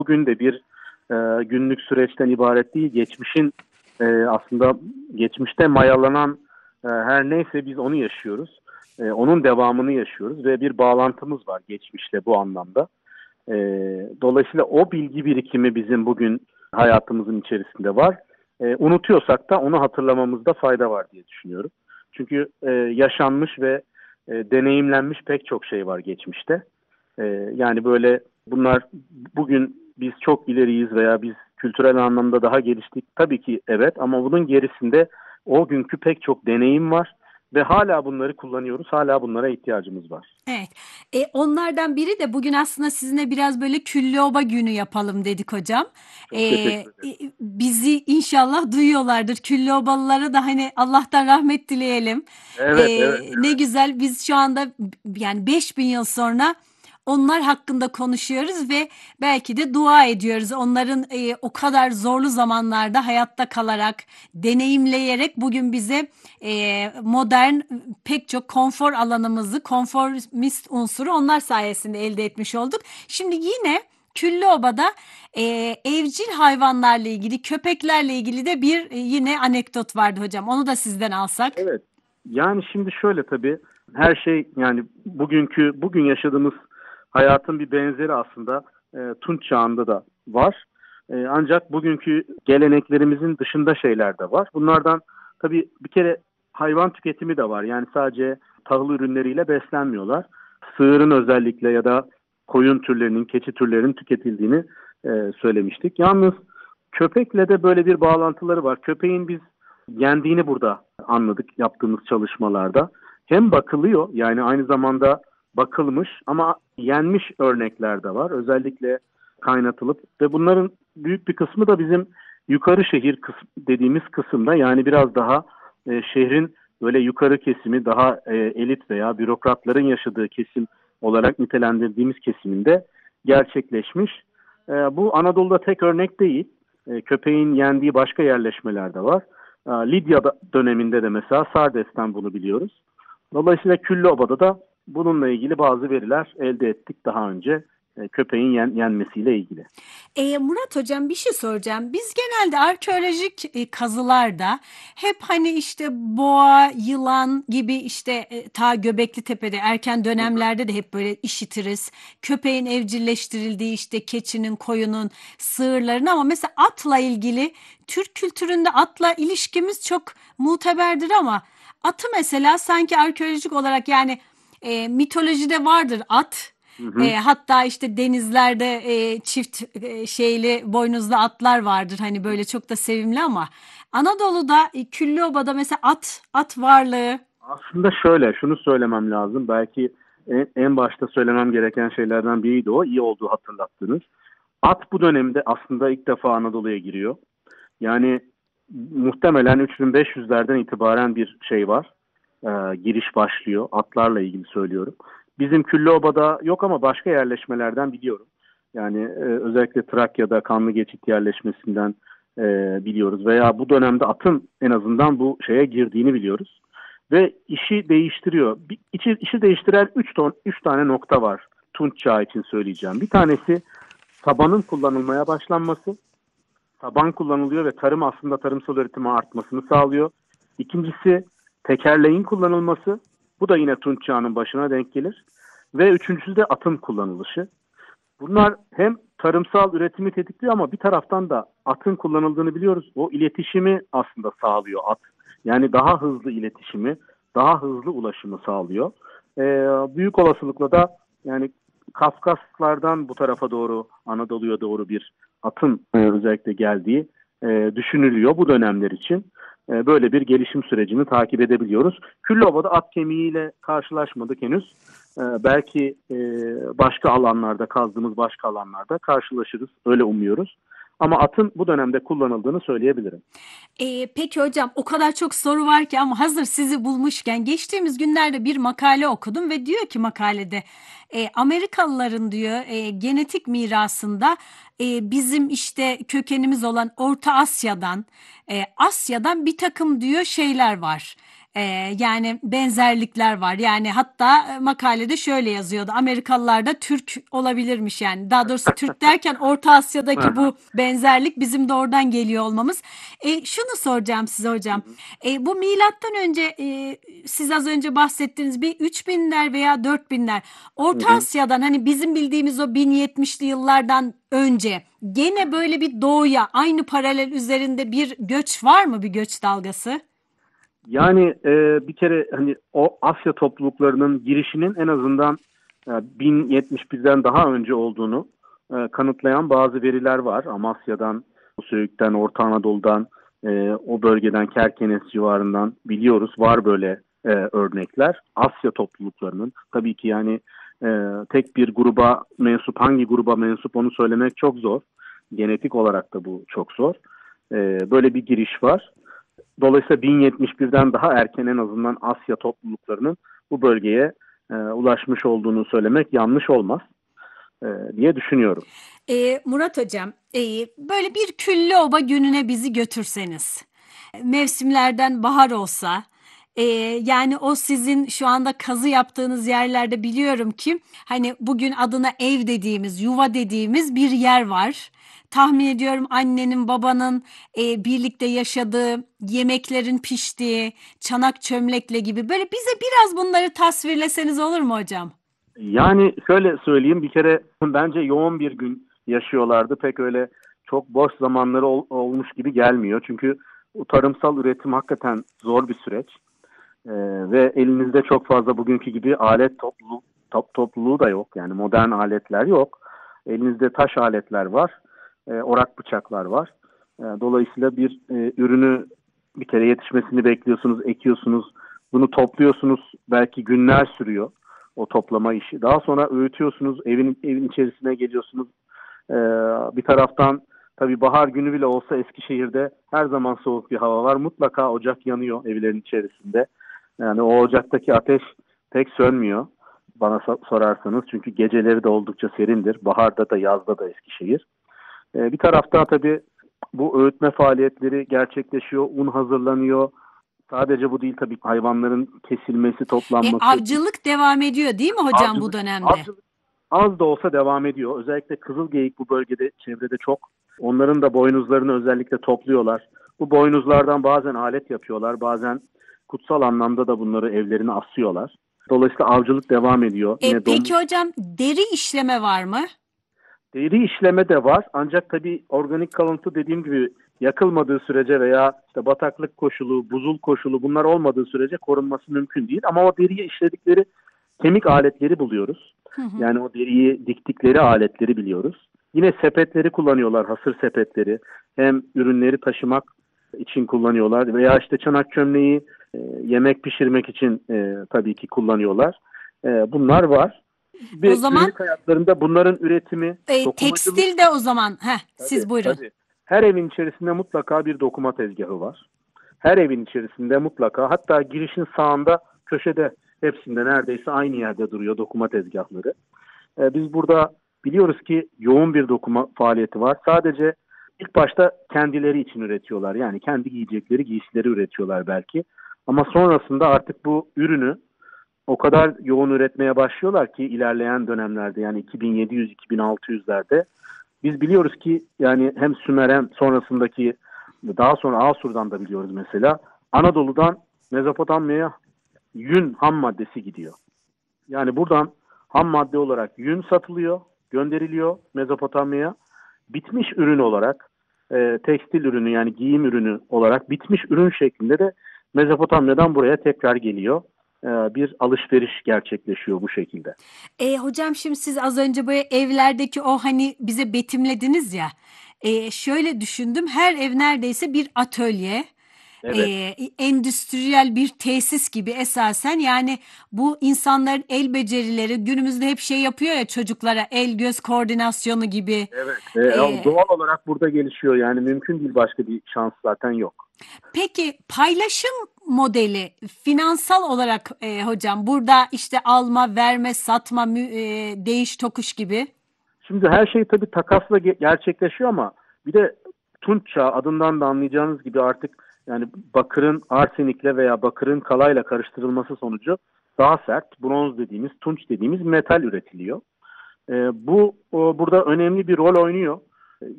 bugün de bir günlük süreçten ibaret değil. Aslında geçmişte mayalanan her neyse biz onu yaşıyoruz. Onun devamını yaşıyoruz ve bir bağlantımız var geçmişle bu anlamda. E, Dolayısıyla o bilgi birikimi bizim bugün hayatımızın içerisinde var. Unutuyorsak da onu hatırlamamızda fayda var diye düşünüyorum. Çünkü yaşanmış ve deneyimlenmiş pek çok şey var geçmişte. Yani böyle bunlar bugün biz çok ileriyiz veya biz kültürel anlamda daha geliştik. Tabii ki evet, ama bunun gerisinde o günkü pek çok deneyim var ve hala bunları kullanıyoruz. Hala bunlara ihtiyacımız var. Evet. Onlardan biri de bugün aslında sizinle biraz böyle Küllüoba günü yapalım dedik hocam. Çok teşekkür ederim. Bizi inşallah duyuyorlardır. Küllüobalılara da hani Allah'tan rahmet dileyelim. Evet, evet, Ne evet. güzel biz şu anda yani 5000 yıl sonra onlar hakkında konuşuyoruz ve belki de dua ediyoruz. Onların o kadar zorlu zamanlarda hayatta kalarak, deneyimleyerek bugün bize modern pek çok konfor alanımızı, konformist unsuru onlar sayesinde elde etmiş olduk. Şimdi yine Küllüoba'da e, evcil hayvanlarla ilgili, köpeklerle ilgili de bir yine anekdot vardı hocam. Onu da sizden alsak. Evet. Yani şimdi şöyle, tabii her şey, yani bugün yaşadığımız hayatın bir benzeri aslında Tunç çağında da var. Ancak bugünkü geleneklerimizin dışında şeyler de var. Bunlardan tabii bir kere hayvan tüketimi de var. Yani sadece tahıl ürünleriyle beslenmiyorlar. Sığırın özellikle ya da koyun türlerinin, keçi türlerinin tüketildiğini söylemiştik. Yalnız köpekle de böyle bir bağlantıları var. Köpeğin biz yendiğini burada anladık yaptığımız çalışmalarda. Hem bakılıyor, yani aynı zamanda bakılmış ama yenmiş örnekler de var. Özellikle kaynatılıp ve bunların büyük bir kısmı da bizim yukarı şehir dediğimiz kısımda, yani biraz daha şehrin böyle yukarı kesimi, daha elit veya bürokratların yaşadığı kesim olarak nitelendirdiğimiz kesiminde gerçekleşmiş. Bu Anadolu'da tek örnek değil. Köpeğin yendiği başka yerleşmeler de var. Lidya döneminde de mesela Sardes'ten bunu biliyoruz. Dolayısıyla Küllüoba'da da bununla ilgili bazı veriler elde ettik daha önce, köpeğin yenmesiyle ilgili. Murat hocam bir şey soracağım. Biz genelde arkeolojik kazılarda hep hani işte boğa, yılan gibi işte ta Göbekli Tepe'de erken Hı hı. dönemlerde de hep böyle işitiriz. Köpeğin evcilleştirildiği işte keçinin, koyunun, sığırların ama mesela atla ilgili Türk kültüründe atla ilişkimiz çok muteberdir ama atı mesela sanki arkeolojik olarak yani mitolojide vardır at. Hı hı. Hatta işte denizlerde çift şeyli boynuzlu atlar vardır. Hani böyle çok da sevimli ama Anadolu'da Küllüoba'da mesela at varlığı. Aslında şöyle, şunu söylemem lazım. Belki en başta söylemem gereken şeylerden biriydi o. İyi olduğu hatırlattınız. At bu dönemde aslında ilk defa Anadolu'ya giriyor. Yani muhtemelen 3500'lerden itibaren bir şey var. Giriş başlıyor. Atlarla ilgili söylüyorum. Bizim Küllüoba'da yok ama başka yerleşmelerden biliyorum. Yani özellikle Trakya'da Kanlı Geçit yerleşmesinden biliyoruz. Veya bu dönemde atın en azından bu şeye girdiğini biliyoruz. Ve işi değiştiriyor. İşi değiştiren 3 tane nokta var. Tunç Çağı için söyleyeceğim. Bir tanesi tabanın kullanılmaya başlanması. Taban kullanılıyor ve tarım aslında tarımsal üretimi artmasını sağlıyor. İkincisi tekerleğin kullanılması. Bu da yine Tunç Çağı'nın başına denk gelir. Ve üçüncüsü de atın kullanılışı. Bunlar hem tarımsal üretimi tetikliyor ama bir taraftan da atın kullanıldığını biliyoruz. O iletişimi aslında sağlıyor at. Yani daha hızlı iletişimi, daha hızlı ulaşımı sağlıyor. Büyük olasılıkla da yani Kafkaslardan bu tarafa doğru, Anadolu'ya doğru bir atın özellikle geldiği düşünülüyor bu dönemler için. Böyle bir gelişim sürecini takip edebiliyoruz. Küllüoba'da at kemiğiyle karşılaşmadık henüz. Belki başka alanlarda, kazdığımız başka alanlarda karşılaşırız. Öyle umuyoruz. Ama atın bu dönemde kullanıldığını söyleyebilirim. Peki hocam o kadar çok soru var ki ama hazır sizi bulmuşken geçtiğimiz günlerde bir makale okudum ve diyor ki makalede Amerikalıların diyor genetik mirasında bizim işte kökenimiz olan Orta Asya'dan bir takım diyor şeyler var. Yani benzerlikler var. Yani hatta makalede şöyle yazıyordu. Amerikalılar da Türk olabilirmiş yani. Daha doğrusu Türk derken Orta Asya'daki Aha. bu benzerlik bizim de oradan geliyor olmamız. Şunu soracağım size Hı hocam. hı. Bu milattan önce siz az önce bahsettiğiniz bir 3000'ler veya 4000'ler Hı Orta hı. Asya'dan hani bizim bildiğimiz o 1070'li yıllardan önce gene böyle bir doğuya aynı paralel üzerinde bir göç var mı, bir göç dalgası? Yani bir kere hani o Asya topluluklarının girişinin en azından 1071'den daha önce olduğunu kanıtlayan bazı veriler var. Amasya'dan, Söğüt'ten, Orta Anadolu'dan, o bölgeden, Kerkenes civarından biliyoruz. Var böyle örnekler. Asya topluluklarının tabii ki yani tek bir gruba mensup, hangi gruba mensup onu söylemek çok zor. Genetik olarak da bu çok zor. Böyle bir giriş var. Dolayısıyla 1071'den daha erken en azından Asya topluluklarının bu bölgeye ulaşmış olduğunu söylemek yanlış olmaz diye düşünüyorum. Murat hocam, böyle bir Küllüoba gününe bizi götürseniz, mevsimlerden bahar olsa, e, yani o sizin şu anda kazı yaptığınız yerlerde biliyorum ki hani bugün adına ev dediğimiz, yuva dediğimiz bir yer var. Tahmin ediyorum annenin, babanın birlikte yaşadığı, yemeklerin piştiği, çanak çömlekle gibi böyle bize biraz bunları tasvirleseniz olur mu hocam? Yani şöyle söyleyeyim, bir kere bence yoğun bir gün yaşıyorlardı. Pek öyle çok boş zamanları olmuş gibi gelmiyor. Çünkü o tarımsal üretim hakikaten zor bir süreç. Ve elinizde çok fazla bugünkü gibi alet topluluğu da yok. Yani modern aletler yok. Elinizde taş aletler var. Orak bıçaklar var. Dolayısıyla bir ürünü bir kere yetişmesini bekliyorsunuz, ekiyorsunuz. Bunu topluyorsunuz. Belki günler sürüyor o toplama işi. Daha sonra öğütüyorsunuz. Evin içerisine geliyorsunuz. Ee, Bir taraftan tabii bahar günü bile olsa Eskişehir'de her zaman soğuk bir hava var. Mutlaka ocak yanıyor evlerin içerisinde. Yani o ocaktaki ateş pek sönmüyor bana sorarsanız. Çünkü geceleri de oldukça serindir. Baharda da yazda da Eskişehir. Bir tarafta tabii bu öğütme faaliyetleri gerçekleşiyor. Un hazırlanıyor. Sadece bu değil tabii, hayvanların kesilmesi, toplanması. Avcılık devam ediyor değil mi hocam bu Avcılık, dönemde? avcılık az da olsa devam ediyor. Özellikle kızılgeyik bu bölgede, çevrede çok. Onların da boynuzlarını özellikle topluyorlar. Bu boynuzlardan bazen alet yapıyorlar, bazen kutsal anlamda da bunları evlerine asıyorlar. Dolayısıyla avcılık devam ediyor. Yine Peki domuz, hocam deri işleme var mı? deri işleme de var. Ancak tabii organik kalıntı dediğim gibi yakılmadığı sürece veya işte bataklık koşulu, buzul koşulu bunlar olmadığı sürece korunması mümkün değil. Ama o deriye işledikleri kemik aletleri buluyoruz. Hı hı. Yani o deriyi diktikleri aletleri biliyoruz. Yine sepetleri kullanıyorlar, hasır sepetleri. Hem ürünleri taşımak için kullanıyorlar veya işte çanak çömleği yemek pişirmek için tabii ki kullanıyorlar. Bunlar var. O Ve zaman günlük hayatlarında bunların üretimi, dokumacılık, tekstil de o zaman. tabii Siz buyurun. tabii. Her evin içerisinde mutlaka bir dokuma tezgahı var. Her evin içerisinde mutlaka, hatta girişin sağında köşede, hepsinde neredeyse aynı yerde duruyor dokuma tezgahları. Biz burada biliyoruz ki yoğun bir dokuma faaliyeti var. Sadece ilk başta kendileri için üretiyorlar. Yani kendi giyecekleri giysileri üretiyorlar belki. Ama sonrasında artık bu ürünü o kadar yoğun üretmeye başlıyorlar ki ilerleyen dönemlerde, yani 2700-2600'lerde biz biliyoruz ki yani hem Sümer hem sonrasındaki, daha sonra Asur'dan da biliyoruz mesela, Anadolu'dan Mezopotamya'ya yün ham maddesi gidiyor. Yani buradan ham madde olarak yün satılıyor, gönderiliyor Mezopotamya'ya. Bitmiş ürün olarak, tekstil ürünü yani giyim ürünü olarak bitmiş ürün şeklinde de Mezopotamya'dan buraya tekrar geliyor. Bir alışveriş gerçekleşiyor bu şekilde. Hocam şimdi siz az önce böyle evlerdeki o hani bize betimlediniz ya. Şöyle düşündüm. Her ev neredeyse bir atölye. Evet. Endüstriyel bir tesis gibi esasen yani bu insanların el becerileri günümüzde hep şey yapıyor ya çocuklara el göz koordinasyonu gibi. Evet. Ee, Doğal olarak burada gelişiyor. Yani mümkün değil, başka bir şans zaten yok. peki paylaşım modeli finansal olarak hocam burada işte alma, verme, satma, değiş tokuş gibi. Şimdi her şey tabii takasla gerçekleşiyor ama bir de Tunç Çağı, adından da anlayacağınız gibi, artık Yani bakırın arsenikle veya bakırın kalayla karıştırılması sonucu daha sert, bronz dediğimiz, tunç dediğimiz metal üretiliyor. Bu burada önemli bir rol oynuyor.